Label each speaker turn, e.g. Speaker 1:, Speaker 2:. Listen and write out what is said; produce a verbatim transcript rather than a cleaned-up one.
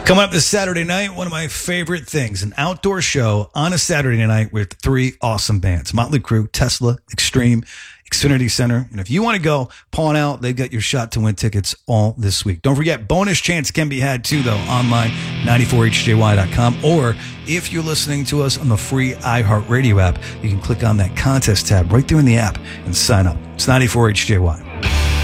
Speaker 1: Coming up this Saturday night, one of my favorite things, an outdoor show on a Saturday night with three awesome bands. Motley Crue, Tesla, Extreme, Xfinity Center. And if you want to go, paw on out. They've got your shot to win tickets all this week. Don't forget, bonus chance can be had too, though, online, ninety-four H J Y dot com. Or if you're listening to us on the free iHeartRadio app, you can click on that contest tab right there in the app and sign up. It's ninety-four H J Y.